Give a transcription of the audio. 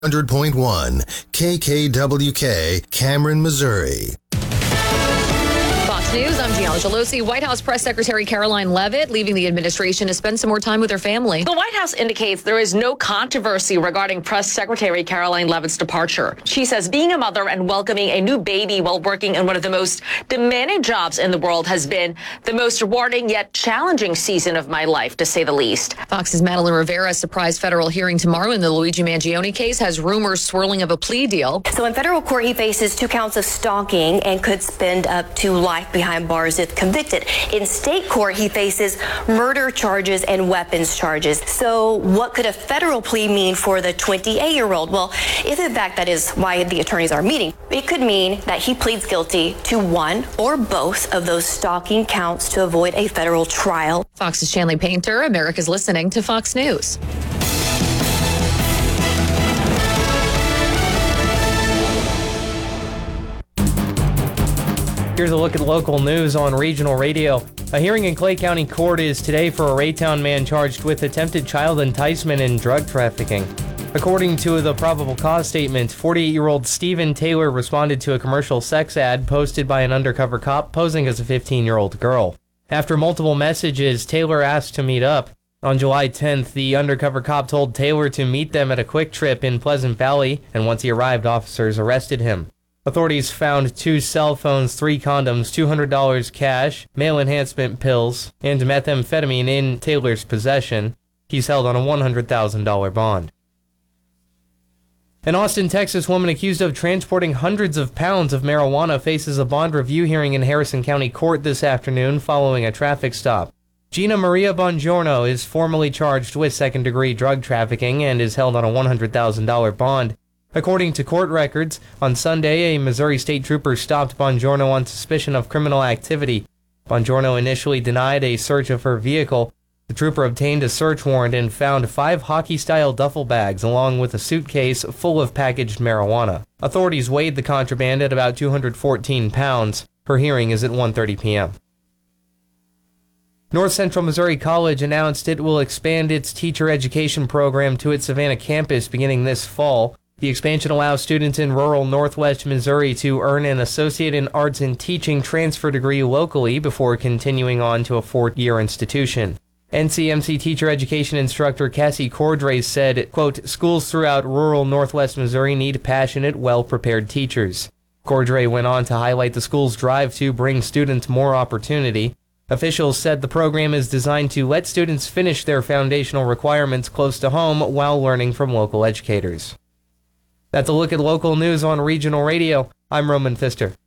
100.1 KKWK, Cameron, Missouri. Fox News, I'm Gianna Gelosi. White House Press Secretary Caroline Leavitt leaving the administration to spend some more time with her family. The White House indicates there is no controversy regarding Press Secretary Caroline Leavitt's departure. She says being a mother and welcoming a new baby while working in one of the most demanding jobs in the world has been the most rewarding yet challenging season of my life, to say the least. Fox's Madeline Rivera surprise federal hearing tomorrow in the Luigi Mangione case has rumors swirling of a plea deal. So in federal court, he faces 2 counts of stalking and could spend up to life behind bars if convicted. In state court, he faces murder charges and weapons charges. So what could a federal plea mean for the 28-year-old? Well, if in fact that is why the attorneys are meeting, it could mean that he pleads guilty to one or both of those stalking counts to avoid a federal trial. Fox's Shanley Painter, America's listening to Fox News. Here's a look at local news on regional radio. A hearing in Clay County Court is today for a Raytown man charged with attempted child enticement and drug trafficking. According to the probable cause statement, 48-year-old Stephen Taylor responded to a commercial sex ad posted by an undercover cop posing as a 15-year-old girl. After multiple messages, Taylor asked to meet up. On July 10th, the undercover cop told Taylor to meet them at a Quick Trip in Pleasant Valley, and once he arrived, officers arrested him. Authorities found 2 cell phones, 3 condoms, $200 cash, male enhancement pills, and methamphetamine in Taylor's possession. He's held on a $100,000 bond. An Austin, Texas woman accused of transporting hundreds of pounds of marijuana faces a bond review hearing in Harrison County Court this afternoon following a traffic stop. Gina Maria Bongiorno is formally charged with second-degree drug trafficking and is held on a $100,000 bond. According to court records, on Sunday, a Missouri state trooper stopped Bongiorno on suspicion of criminal activity. Bongiorno initially denied a search of her vehicle. The trooper obtained a search warrant and found 5 hockey-style duffel bags along with a suitcase full of packaged marijuana. Authorities weighed the contraband at about 214 pounds. Her hearing is at 1:30 p.m. North Central Missouri College announced it will expand its teacher education program to its Savannah campus beginning this fall. The expansion allows students in rural northwest Missouri to earn an Associate in Arts and Teaching transfer degree locally before continuing on to a 4-year institution. NCMC teacher education instructor Cassie Cordray said, quote, "Schools throughout rural northwest Missouri need passionate, well-prepared teachers." Cordray went on to highlight the school's drive to bring students more opportunity. Officials said the program is designed to let students finish their foundational requirements close to home while learning from local educators. That's a look at local news on regional radio. I'm Roman Pfister.